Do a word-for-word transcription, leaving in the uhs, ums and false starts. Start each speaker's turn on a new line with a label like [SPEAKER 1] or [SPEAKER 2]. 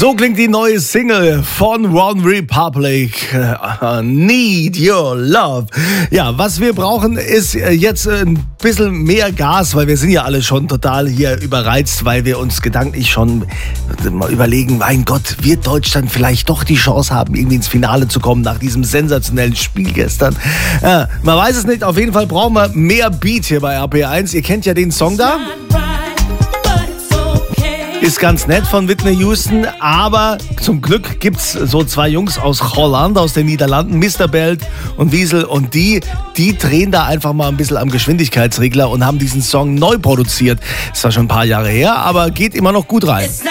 [SPEAKER 1] So klingt die neue Single von One Republic, uh, Need Your Love. Ja, was wir brauchen ist jetzt ein bisschen mehr Gas, weil wir sind ja alle schon total hier überreizt, weil wir uns gedanklich schon mal überlegen, mein Gott, wird Deutschland vielleicht doch die Chance haben, irgendwie ins Finale zu kommen nach diesem sensationellen Spiel gestern? Ja, man weiß es nicht, auf jeden Fall brauchen wir mehr Beat hier bei R P eins. Ihr kennt ja den Song da. Ist ganz nett von Whitney Houston, aber zum Glück gibt's so zwei Jungs aus Holland, aus den Niederlanden, Mister Belt und Wiesel, und die, die drehen da einfach mal ein bisschen am Geschwindigkeitsregler und haben diesen Song neu produziert. Ist zwar schon ein paar Jahre her, aber geht immer noch gut rein.